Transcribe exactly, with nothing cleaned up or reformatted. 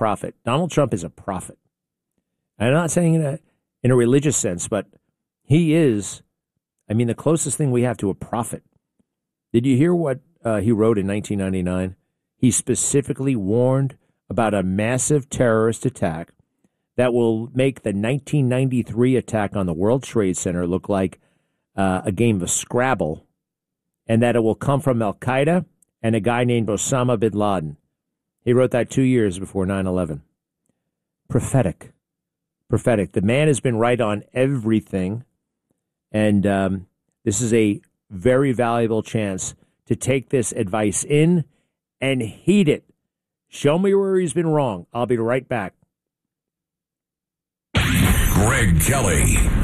prophet. Donald Trump is a prophet. I'm not saying in a, in a religious sense, but he is, I mean, the closest thing we have to a prophet. Did you hear what uh, he wrote in nineteen ninety-nine? He specifically warned about a massive terrorist attack that will make the nineteen ninety-three attack on the World Trade Center look like uh, a game of Scrabble, and that it will come from Al-Qaeda and a guy named Osama bin Laden. He wrote that two years before nine eleven. Prophetic. Prophetic. The man has been right on everything, and um, this is a very valuable chance to take this advice in and heed it. Show me where he's been wrong. I'll be right back. Greg Kelly